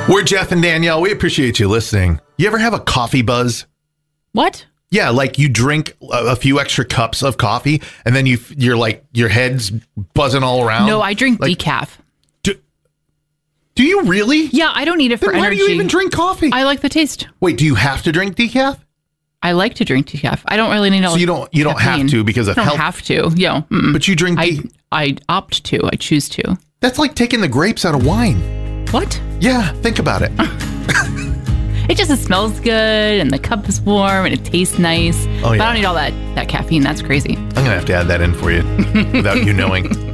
We're Jeff and Danielle. We appreciate you listening. You ever have a coffee buzz? What? Yeah, like you drink a few extra cups of coffee and then you're like, your head's buzzing all around. No, I drink decaf. Do you really? Yeah, I don't need it for then energy. Why do you even drink coffee? I like the taste. Wait, do you have to drink decaf? I like to drink decaf. I don't really need all. So you don't have to because of health. I don't health. have to. Yeah. But you drink. I opt to. I choose to. That's like taking the grapes out of wine. What? Yeah, think about it. It smells good and the cup is warm and it tastes nice. Oh, yeah. But I don't need all that caffeine. That's crazy. I'm gonna have to add that in for you without you knowing.